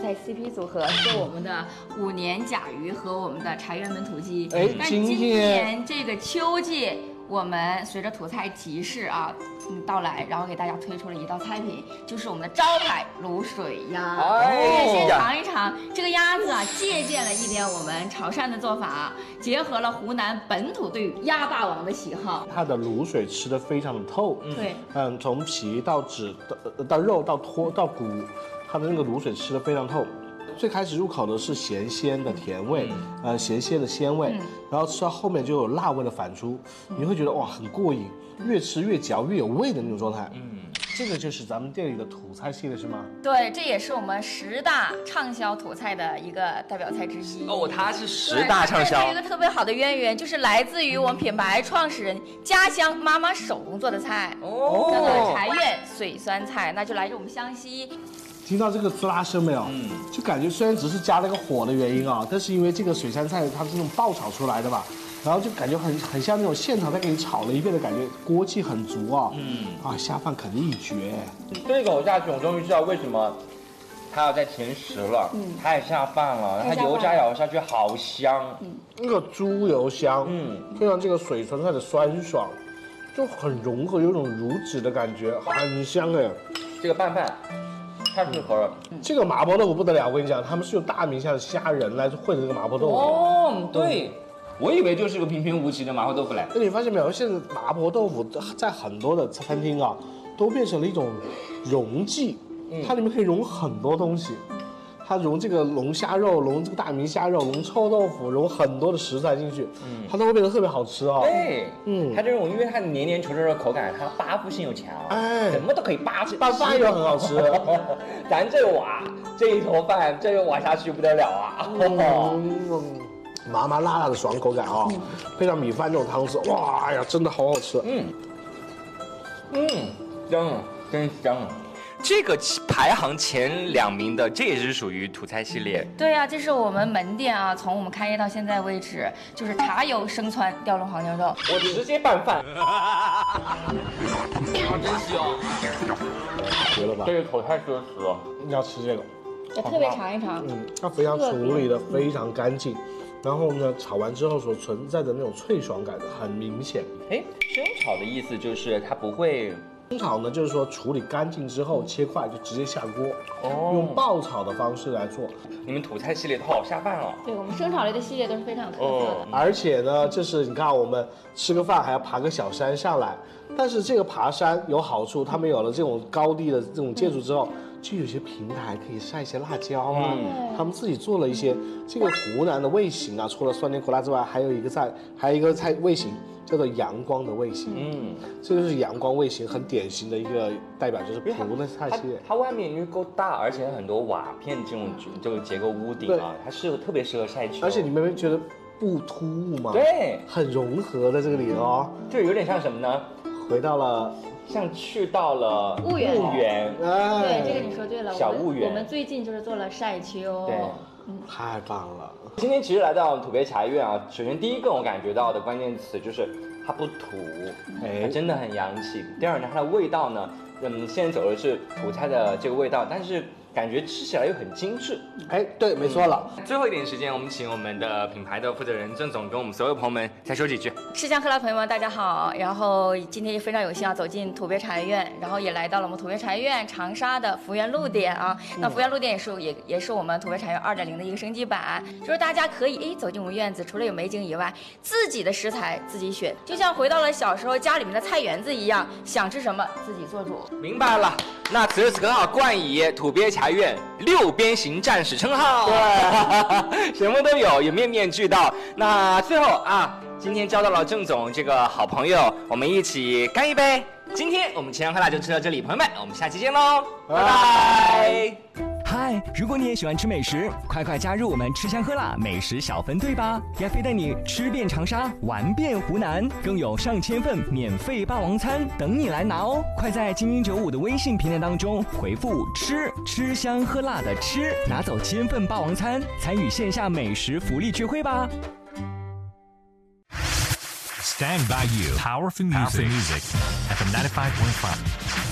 菜 CP 组合是我们的5年甲鱼和我们的茶园焖土鸡。但今年这个秋季，我们随着土菜集市到来，然后给大家推出了一道菜品，就是我们的招牌卤水鸭。先尝一尝这个鸭子借鉴了一点我们潮汕的做法，结合了湖南本土对鸭霸王的喜好。 它的卤水吃得非常的透， 对， 从皮到脂到肉到脱到骨，它的那个卤水吃得非常透。最开始入口的是咸鲜的甜味，咸鲜的鲜味，然后吃到后面就有辣味的反出，你会觉得哇很过瘾，越吃越嚼越有味的那种状态。这个就是咱们店里的土菜系列是吗？ 对，这也是我们10大畅销土菜的一个代表菜之一。 它是10大畅销。 有一个特别好的渊源，就是来自于我们品牌创始人家乡妈妈手工做的菜，叫做茶苑水酸菜，那就来自我们湘西。 听到这个滋啦声没有？就感觉虽然只是加了个火的原因但是因为这个水杉菜它是那种爆炒出来的吧，然后就感觉很像那种现场再给你炒了一遍的感觉，锅气很足下饭肯定一绝。 这口下去，我终于知道为什么它要在前10了，太下饭了，它油炸咬下去好香， 那个猪油香，配上这个水酸菜的酸爽，就很融合，有种乳脂的感觉，很香哎。 这个拌饭太适合了。 这个麻婆豆腐不得了，我跟你讲，他们是用大名下的虾仁来烩的这个麻婆豆腐。 对，我以为就是个平平无奇的麻婆豆腐嘞。 那你发现没有？现在麻婆豆腐在很多的餐厅都变成了一种溶剂，它里面可以融很多东西。它融这个龙虾肉，融这个大明虾肉，融臭豆腐，融很多的食材进去，它都会变得特别好吃对，它这种因为它黏黏稠稠的口感，它扒附性又强，什么都可以扒吃， 拌饭也很好吃。 咱这一坨饭，这个挖下去不得了麻麻辣辣的爽口感配上米饭这种汤汁，哇呀，真的好好吃。 香，真香。这个排行前2名的，这也是属于土菜系列。 对呀，这是我们门店从我们开业到现在为止，就是茶油生汆吊龙黄牛肉。 我直接拌饭，真香， 绝了吧！ 这个口太奢侈了， 你要吃这个， 要特别尝一尝。 它肥肠处理的非常干净，然后呢，炒完之后所存在的那种脆爽感很明显。 生炒的意思就是它不会。 生炒呢，就是说处理干净之后切块就直接下锅，用爆炒的方式来做。 你们土菜系列都好下饭了。 对，我们生炒类的系列都是非常有特色的。 而且呢，就是你看我们吃个饭还要爬个小山上来，但是这个爬山有好处，他们有了这种高地的这种建筑之后，就有些平台可以晒一些辣椒他们自己做了一些这个湖南的味型除了酸甜苦辣之外，还有一个菜味型。叫做阳光的味型，这个是阳光味型很典型的一个代表，就是湖的菜系列。 它外面因为够大，而且很多瓦片这个结构屋顶它特别适合晒秋。 而且你们会觉得不突兀吗？ 对， 很融合的这个里就有点像什么呢？ 回到了， 像去到了婺源。 对， 这个你说对了。 小婺源。 我们最近就是做了晒秋。 对。 太棒了！ 今天其实来到土鳖茶院首先第一个我感觉到的关键词就是它不土，它真的很洋气。第二呢，它的味道呢，现在走的是土菜的这个味道，但是感觉吃起来又很精致。 对，没错了。 最后一点时间，我们请我们的品牌的负责人郑总跟我们所有朋友们再说几句。 吃香喝辣朋友们大家好，然后今天也非常有幸走进土鳖茶院，然后也来到了我们土鳖茶院长沙的福源路店那福源路店也是我们土鳖茶院2.0的一个升级版，就是大家可以走进我们院子，除了有美景以外，自己的食材自己选，就像回到了小时候家里面的菜园子一样，想吃什么自己做主。 明白了。那此时此刻冠以土鳖茶院6边形战士称号，对，什么都有，也面面俱到。那最后今天交到了郑总这个好朋友，我们一起干一杯。今天我们吃香喝辣就吃到这里，朋友们，我们下期见喽，拜拜。 嗨，如果你也喜欢吃美食，快加入我们吃香喝辣美食小分队吧！亚飞带你吃遍长沙，玩遍湖南，更有上千份免费霸王餐等你来拿哦！快在精英95的微信平台当中回复吃香喝辣的吃，拿走1000份霸王餐，参与线下美食福利聚会吧 ！Stand by you. Powerful music. FM 95.5.